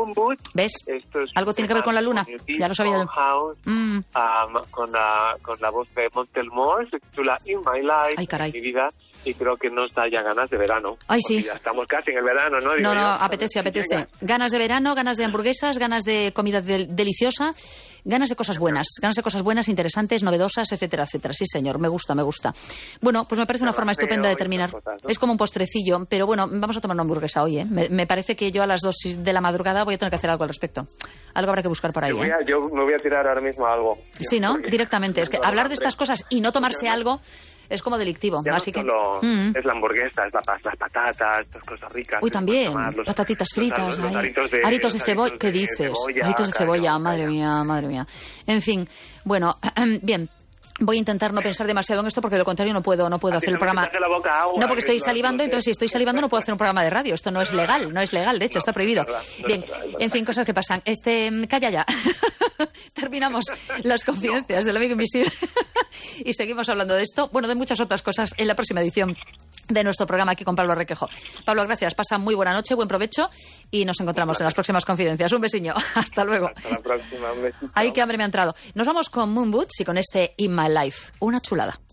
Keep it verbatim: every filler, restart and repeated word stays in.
Moon Boots. ¿Ves? Algo tiene que ver con la luna. Ya lo sabía yo. House, mm. um, con, la, con la voz de Montelmore, se titula In My Life, Ay, caray. Mi vida, y creo que nos da ya ganas de verano. Ay, sí. Ya estamos casi en el verano, ¿no? Digo no, no, yo, apetece, apetece. Llega. Ganas de verano, ganas de hamburguesas, ganas de comida de, deliciosa, ganas de cosas buenas, ganas de cosas buenas, interesantes, novedosas, etcétera, etcétera. Sí, señor, me gusta, me gusta. Bueno, pues me parece una forma estupenda de terminar. Cosas, ¿no? Es como un postrecillo, pero bueno, vamos a tomar una hamburguesa hoy, ¿eh? Me, me parece que yo a las dos de la madrugada voy a tener que hacer algo al respecto. Algo habrá que buscar por ahí, yo, voy a, ¿eh? yo me voy a tirar ahora mismo a algo. Sí, ¿no? Directamente. Es que hablar de estas cosas y no tomarse algo es como delictivo. Ya así no solo que mm. es la hamburguesa, es la, las patatas, estas cosas ricas. Uy, también, los, patatitas fritas. Los, los aritos de, aritos de cebolla. ¿Qué dices? Cebolla, aritos de cebolla, cariño, madre mía, madre mía. En fin, bueno, bien. Voy a intentar no pensar demasiado en esto porque de lo contrario no puedo no puedo hacer el programa. Agua, no, porque estoy no, salivando, no sé. entonces si estoy salivando no puedo hacer un programa de radio. Esto no es legal, no es legal, de hecho, no, está prohibido. No, no, no, bien, no, no, no, en fin, cosas que pasan. Este, calla ya. Terminamos las confidencias del amigo invisible y seguimos hablando de esto, bueno, de muchas otras cosas en la próxima edición de nuestro programa aquí con Pablo Requejo. Pablo, gracias. Pasa muy buena noche, buen provecho y nos encontramos en las próximas confidencias. Un besiño. Hasta luego. Hasta la próxima. Un besito. Ay, qué hambre me ha entrado. Nos vamos con Moon Boots y con este In My Life. Una chulada.